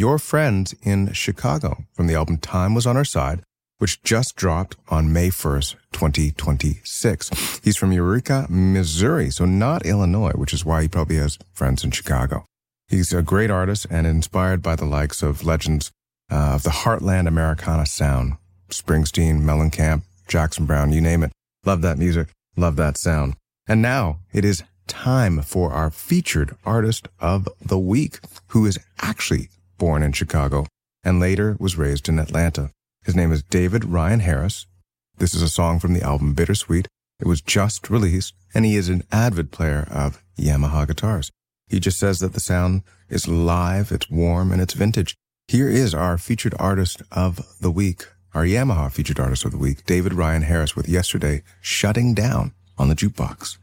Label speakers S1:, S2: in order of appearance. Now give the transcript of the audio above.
S1: Your Friends in Chicago from the album Time Was on Our Side, which just dropped on May 1st, 2026. He's from Eureka, Missouri, so not Illinois, which is why he probably has friends in Chicago. He's a great artist and inspired by the likes of legends of the Heartland Americana sound. Springsteen, Mellencamp, Jackson Browne, you name it. Love that music, love that sound. And now it is time for our featured artist of the week, who is actually born in Chicago and later was raised in Atlanta. His name is David Ryan Harris. This is a song from the album Bittersweet. It was just released, and he is an avid player of Yamaha guitars. He just says that the sound is live, it's warm, and it's vintage. Here is our featured artist of the week, our Yamaha featured artist of the week, David Ryan Harris, with Yesterday Shutting Down on the Jukebox.